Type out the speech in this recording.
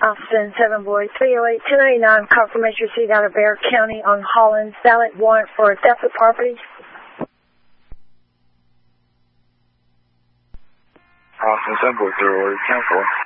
Austin 7 Boy 308 299 confirmation receipt out of Bexar County on Holland. Valid warrant for theft of property. Austin 7 Boy 308 cancel.